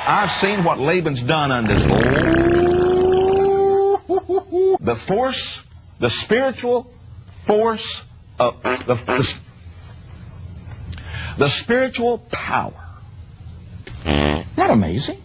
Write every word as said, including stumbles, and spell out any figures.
I've seen what Laban's done unto this. The force, the spiritual force of the, the, the spiritual power. Isn't that amazing?